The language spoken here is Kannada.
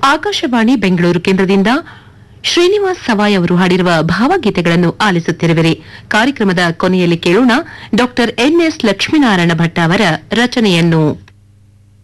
ಆಕಾಶವಾಣಿ ಬೆಂಗಳೂರು ಕೇಂದ್ರದಿಂದ ಶ್ರೀನಿವಾಸ್ ಸವಾಯ್ ಅವರು ಹಾಡಿರುವ ಭಾವಗೀತೆಗಳನ್ನು ಆಲಿಸುತ್ತಿರುವಿರಿ. ಕಾರ್ಯಕ್ರಮದ ಕೊನೆಯಲ್ಲಿ ಕೇಳೋಣ ಡಾ ಎನ್ಎಸ್ ಲಕ್ಷ್ಮೀನಾರಾಯಣ ಭಟ್ ಅವರ ರಚನೆಯನ್ನು.